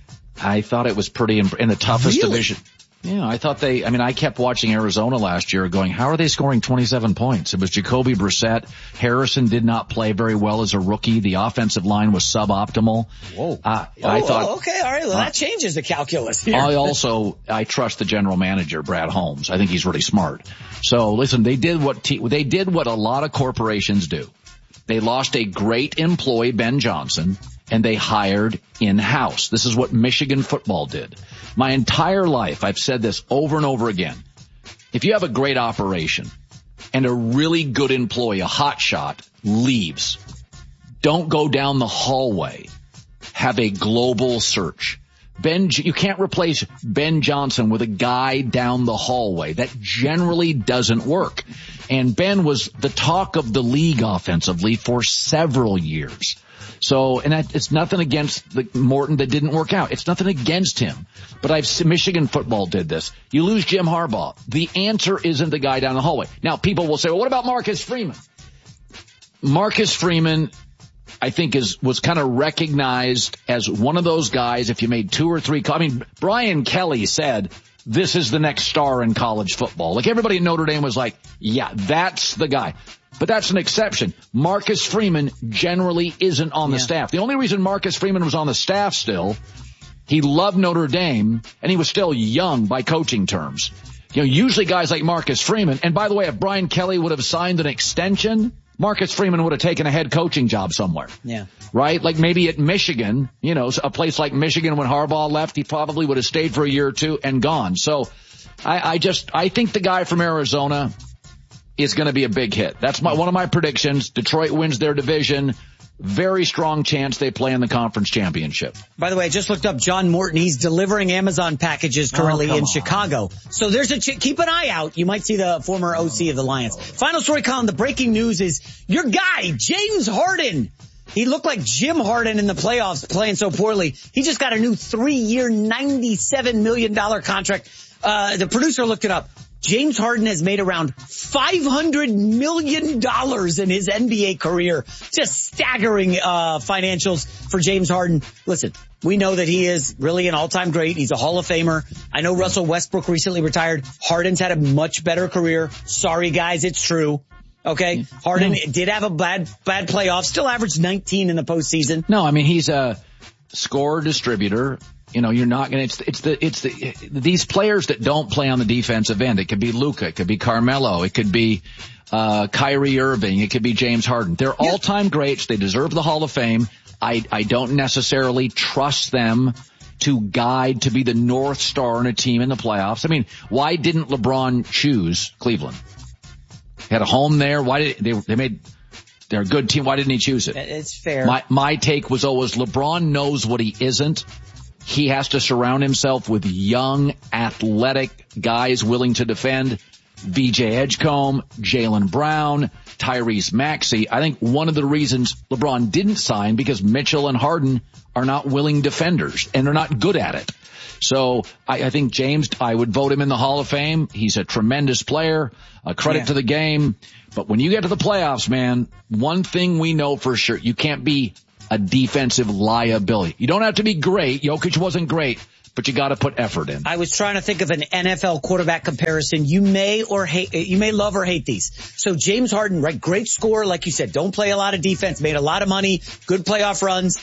I thought it was pretty imp- in the toughest really? division. Yeah, I thought they, I mean, I kept watching Arizona last year going, how are they scoring twenty-seven points? It was Jacoby Brissett. Harrison did not play very well as a rookie. The offensive line was suboptimal. Whoa. Uh, oh, I thought, oh, okay, all right, well, uh, that changes the calculus here. I also, I trust the general manager, Brad Holmes. I think he's really smart. So listen, they did what, t- they did what a lot of corporations do. They lost a great employee, Ben Johnson, and they hired in-house. This is what Michigan football did. My entire life, I've said this over and over again. If you have a great operation and a really good employee, a hot shot, leaves, don't go down the hallway. Have a global search. Ben, you can't replace Ben Johnson with a guy down the hallway. That generally doesn't work. And Ben was the talk of the league offensively for several years. So, and that, it's nothing against the Morton that didn't work out. It's nothing against him. But I've seen Michigan football did this. You lose Jim Harbaugh. The answer isn't the guy down the hallway. Now, people will say, well, what about Marcus Freeman? Marcus Freeman, I think, is was kind of recognized as one of those guys. If you made two or three, I mean, Brian Kelly said, this is the next star in college football. Like everybody at Notre Dame was like, yeah, that's the guy. But that's an exception. Marcus Freeman generally isn't on the yeah. staff. The only reason Marcus Freeman was on the staff still, he loved Notre Dame, and he was still young by coaching terms. You know, usually guys like Marcus Freeman, and by the way, if Brian Kelly would have signed an extension, Marcus Freeman would have taken a head coaching job somewhere. Yeah. Right? Like maybe at Michigan, you know, a place like Michigan when Harbaugh left, he probably would have stayed for a year or two and gone. So I, I just, I think the guy from Arizona is going to be a big hit. That's my, one of my predictions. Detroit wins their division. Very strong chance they play in the conference championship. By the way, I just looked up John Morton. He's delivering Amazon packages currently oh, in on. Chicago. So there's a, ch- keep an eye out. You might see the former O C of the Lions. Final story, Colin, the breaking news is your guy, James Harden. He looked like Jim Harden in the playoffs playing so poorly. He just got a new three-year, ninety-seven million dollars contract. Uh, the producer looked it up. James Harden has made around five hundred million dollars in his N B A career. Just staggering uh financials for James Harden. Listen, we know that he is really an all-time great. He's a Hall of Famer. I know Russell Westbrook recently retired. Harden's had a much better career. Sorry, guys, it's true. Okay? Harden no. did have a bad bad playoff. Still averaged nineteen in the postseason. No, I mean, he's a scorer distributor. You know, you're not going to, it's the, it's the, it's the, these players that don't play on the defensive end. It could be Luka. It could be Carmelo. It could be, uh, Kyrie Irving. It could be James Harden. They're yeah. all-time greats. They deserve the Hall of Fame. I, I don't necessarily trust them to guide to be the North Star in a team in the playoffs. I mean, why didn't LeBron choose Cleveland? Had a home there. Why did they, they made, they're a good team. Why didn't he choose it? It's fair. My, my take was always LeBron knows what he isn't. He has to surround himself with young, athletic guys willing to defend. V J Edgecombe, Jaylen Brown, Tyrese Maxey. I think one of the reasons LeBron didn't sign because Mitchell and Harden are not willing defenders and they're not good at it. So I, I think James, I would vote him in the Hall of Fame. He's a tremendous player, a credit yeah. to the game. But when you get to the playoffs, man, one thing we know for sure, you can't be a defensive liability. You don't have to be great. Jokic wasn't great, but you got to put effort in. I was trying to think of an N F L quarterback comparison. You may or hate, you may love or hate these. So James Harden, right? Great scorer, like you said, don't play a lot of defense, made a lot of money, good playoff runs.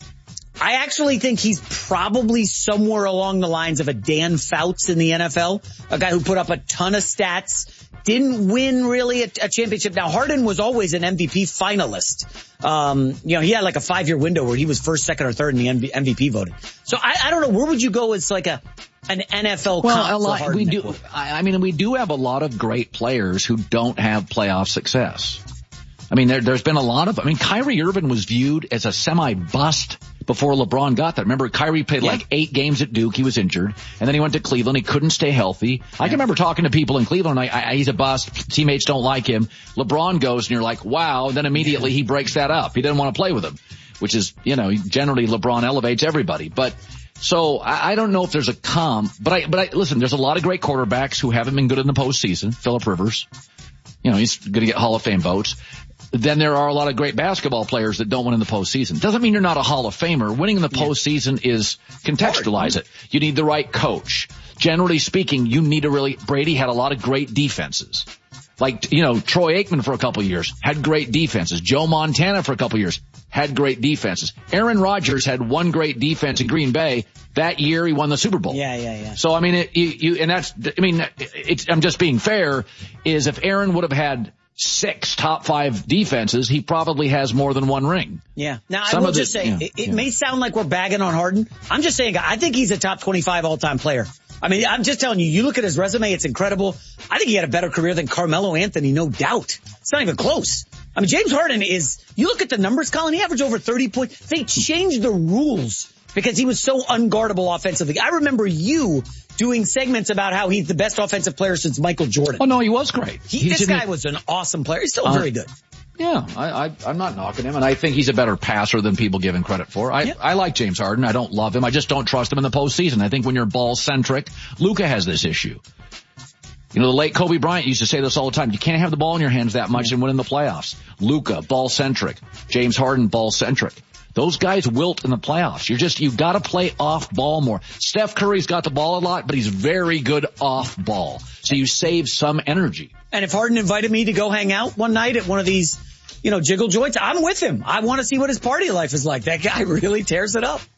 I actually think he's probably somewhere along the lines of a Dan Fouts in the N F L, a guy who put up a ton of stats, didn't win really a, a championship. Now Harden was always an M V P finalist. Um, you know, he had like a five year window where he was first, second, or third in the M V P voting. So I, I don't know, where would you go as like a, an N F L well, comp a lot, for Harden? We do, I mean, we do have a lot of great players who don't have playoff success. I mean, there, there's been a lot of, I mean, Kyrie Irving was viewed as a semi-bust before LeBron got there. Remember, Kyrie played yeah. like eight games at Duke. He was injured. And then he went to Cleveland. He couldn't stay healthy. Yeah. I can remember talking to people in Cleveland, like, I, I, he's a bust. Teammates don't like him. LeBron goes and you're like, wow. And then immediately he breaks that up. He didn't want to play with him, which is, you know, generally LeBron elevates everybody. But so I, I don't know if there's a comp, but I, but I, listen, there's a lot of great quarterbacks who haven't been good in the postseason. Phillip Rivers, you know, he's going to get Hall of Fame votes. Then there are a lot of great basketball players that don't win in the postseason. Doesn't mean you're not a Hall of Famer. Winning in the postseason yeah. is contextualize it. You need the right coach. Generally speaking, you need to really, Brady had a lot of great defenses. Like, you know, Troy Aikman for a couple of years had great defenses. Joe Montana for a couple of years had great defenses. Aaron Rodgers had one great defense in Green Bay. That year he won the Super Bowl. Yeah, yeah, yeah. So, I mean, it, you, you, and that's, I mean, it's, I'm just being fair, is if Aaron would have had six top five defenses, he probably has more than one ring. Yeah. Now, Some I will just the, say, yeah, it, it yeah. may sound like we're bagging on Harden. I'm just saying, I think he's a top twenty-five all-time player. I mean, I'm just telling you, you look at his resume, it's incredible. I think he had a better career than Carmelo Anthony, no doubt. It's not even close. I mean, James Harden is, you look at the numbers, Colin, he averaged over thirty points. They changed the rules because he was so unguardable offensively. I remember you doing segments about how he's the best offensive player since Michael Jordan. Oh, no, he was great. He, this guy was an awesome player. He's still uh, very good. Yeah, I, I, I'm not knocking him, and I think he's a better passer than people give him credit for. I, yeah. I like James Harden. I don't love him. I just don't trust him in the postseason. I think when you're ball-centric, Luka has this issue. You know, the late Kobe Bryant used to say this all the time. You can't have the ball in your hands that much yeah. and win in the playoffs. Luka, ball-centric. James Harden, ball-centric. Those guys wilt in the playoffs. You're just, you've got to play off ball more. Steph Curry's got the ball a lot, but he's very good off ball. So you save some energy. And if Harden invited me to go hang out one night at one of these, you know, jiggle joints, I'm with him. I want to see what his party life is like. That guy really tears it up.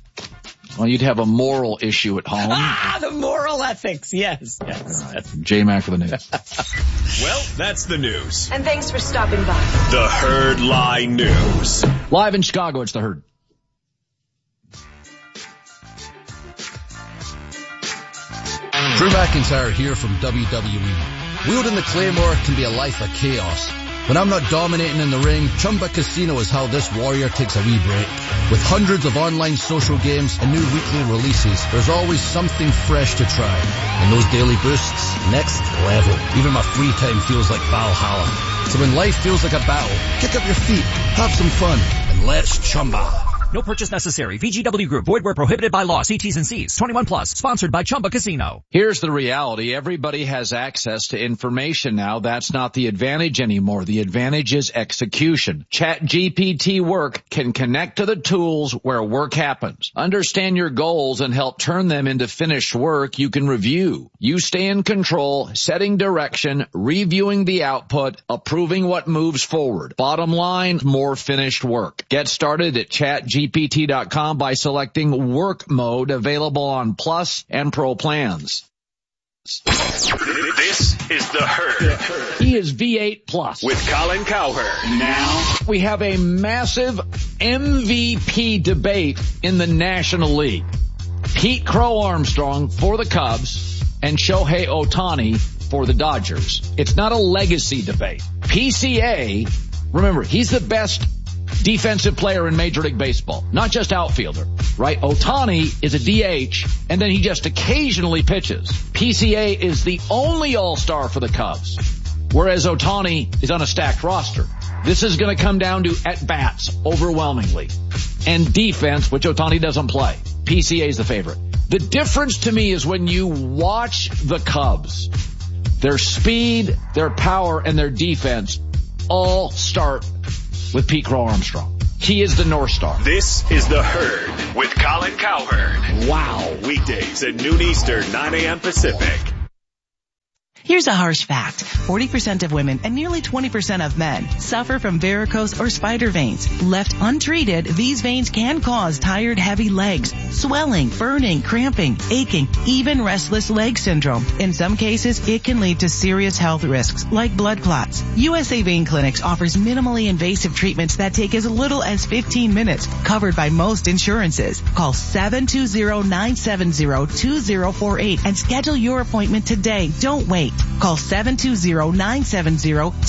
Well, you'd have a moral issue at home. Ah, the moral ethics. Yes. yes. Right. J-Mac for the news. Well, that's the news. And thanks for stopping by. The Herd Lie News. Live in Chicago, it's The Herd. Drew McIntyre here from W W E. Wielding the Claymore can be a life of chaos. When I'm not dominating in the ring, Chumba Casino is how this warrior takes a wee break. With hundreds of online social games and new weekly releases, there's always something fresh to try. And those daily boosts, next level. Even my free time feels like Valhalla. So when life feels like a battle, kick up your feet, have some fun, and let's Chumba. No purchase necessary. V G W Group. Void where prohibited by law. See T's and C's. twenty-one plus. Sponsored by Chumba Casino. Here's the reality. Everybody has access to information now. That's not the advantage anymore. The advantage is execution. ChatGPT Work can connect to the tools where work happens. Understand your goals and help turn them into finished work you can review. You stay in control, setting direction, reviewing the output, approving what moves forward. Bottom line, more finished work. Get started at chat G P T dot com by selecting Work Mode, available on Plus and Pro plans. This is The Herd. He is V eight Plus. With Colin Cowherd. Now, we have a massive M V P debate in the National League. Pete Crow Armstrong for the Cubs and Shohei Ohtani for the Dodgers. It's not a legacy debate. P C A, remember, he's the best defensive player in Major League Baseball, not just outfielder, right? Ohtani is a D H, and then he just occasionally pitches. P C A is the only all-star for the Cubs, whereas Ohtani is on a stacked roster. This is going to come down to at-bats overwhelmingly, and defense, which Ohtani doesn't play. P C A is the favorite. The difference to me is when you watch the Cubs, their speed, their power, and their defense all start with Pete Crow Armstrong. He is the North Star. This is The Herd with Colin Cowherd. Wow. Weekdays at noon Eastern, nine a.m. Pacific. Here's a harsh fact. forty percent of women and nearly twenty percent of men suffer from varicose or spider veins. Left untreated, these veins can cause tired, heavy legs, swelling, burning, cramping, aching, even restless leg syndrome. In some cases, it can lead to serious health risks like blood clots. U S A Vein Clinics offers minimally invasive treatments that take as little as fifteen minutes, covered by most insurances. Call seven two zero, nine seven zero, two zero four eight and schedule your appointment today. Don't wait. Call seven two zero, nine seven zero,